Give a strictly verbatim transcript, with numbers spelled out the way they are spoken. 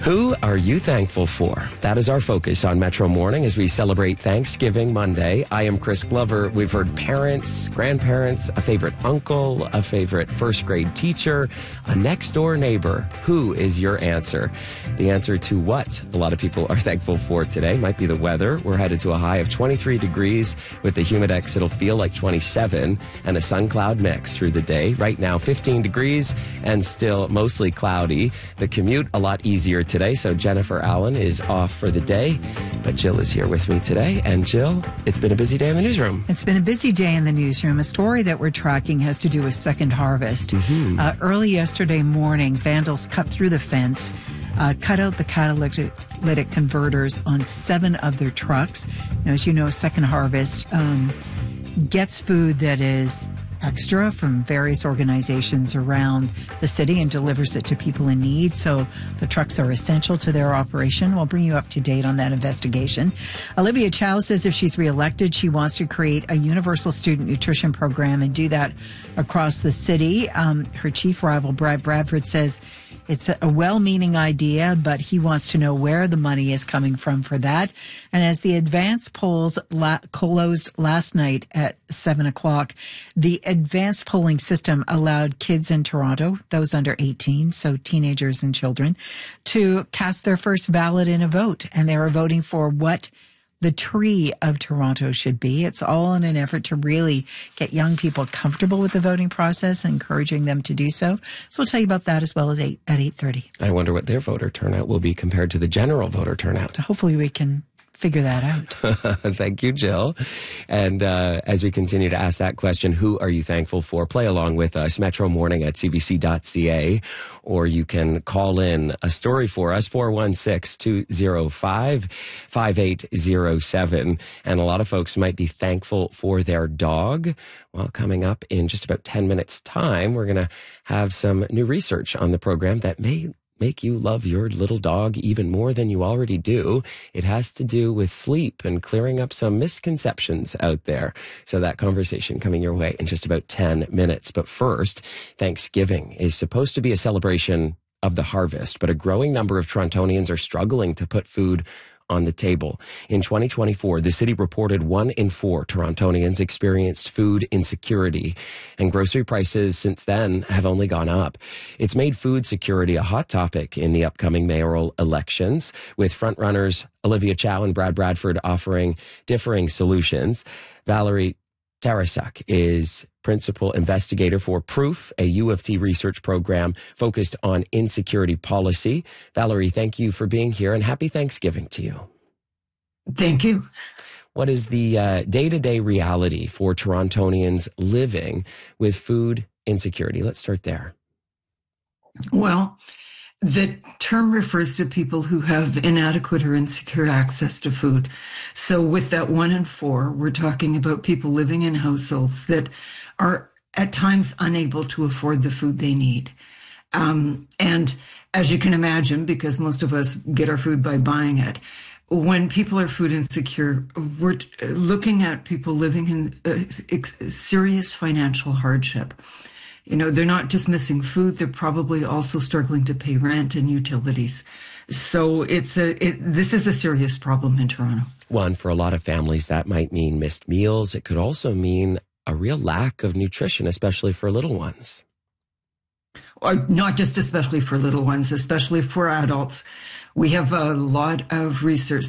Who are you thankful for? That is our focus on Metro Morning as we celebrate Thanksgiving Monday. I am Chris Glover. We've heard parents, grandparents, a favorite uncle, a favorite first grade teacher, a next door neighbor. Who is your answer? The answer to what a lot of people are thankful for today might be the weather. We're headed to a high of twenty-three degrees with the humidex. It'll feel like twenty-seven and a sun cloud mix through the day. Right now, fifteen degrees and still mostly cloudy. The commute a lot easier today, so Jennifer Allen is off for the day, but Jill is here with me today. And Jill, it's been a busy day in the newsroom. It's been a busy day in the newsroom. A story that we're tracking has to do with Second Harvest. Mm-hmm. Uh, early yesterday morning, vandals cut through the fence, uh, cut out the catalytic converters on seven of their trucks. Now, as you know, Second Harvest um, gets food that is extra from various organizations around the city and delivers it to people in need. So the trucks are essential to their operation. We'll bring you up to date on that investigation. Olivia Chow says if she's reelected, she wants to create a universal student nutrition program and do that across the city. Um, her chief rival, Brad Bradford, says it's a well-meaning idea, but he wants to know where the money is coming from for that. And as the advanced polls la- closed last night at seven o'clock, the advanced polling system allowed kids in Toronto, those under eighteen, so teenagers and children, to cast their first ballot in a vote. And they were voting for what the tree of Toronto should be. It's all in an effort to really get young people comfortable with the voting process, encouraging them to do so. So we'll tell you about that as well as eight at eight thirty. I wonder what their voter turnout will be compared to the general voter turnout. Hopefully we can figure that out. Thank you, Jill. And uh, as we continue to ask that question, who are you thankful for? Play along with us, Metro Morning at c b c dot c a, or you can call in a story for us, four one six, two zero five, five eight zero seven. And a lot of folks might be thankful for their dog. Well, coming up in just about ten minutes' time, we're going to have some new research on the program that may make you love your little dog even more than you already do. It has to do with sleep and clearing up some misconceptions out there. So that conversation coming your way in just about ten minutes. But first, Thanksgiving is supposed to be a celebration of the harvest, but a growing number of Torontonians are struggling to put food on the table. In twenty twenty-four, the city reported one in four Torontonians experienced food insecurity, and grocery prices since then have only gone up. It's made food security a hot topic in the upcoming mayoral elections, with frontrunners Olivia Chow and Brad Bradford offering differing solutions. Valerie Tarasak is principal investigator for Proof, a U of T research program focused on insecurity policy. Valerie, thank you for being here and happy Thanksgiving to you. Thank you. What is the uh, day-to-day reality for Torontonians living with food insecurity? Let's start there. Well, the term refers to people who have inadequate or insecure access to food. So with that one in four, we're talking about people living in households that are at times unable to afford the food they need. Um, and as you can imagine, because most of us get our food by buying it, when people are food insecure, we're looking at people living in uh, serious financial hardship. You know, they're not just missing food, they're probably also struggling to pay rent and utilities. So it's a, it, this is a serious problem in Toronto. One, for a lot of families, that might mean missed meals. It could also mean a real lack of nutrition, especially for little ones. Or not just especially for little ones, especially for adults. We have a lot of research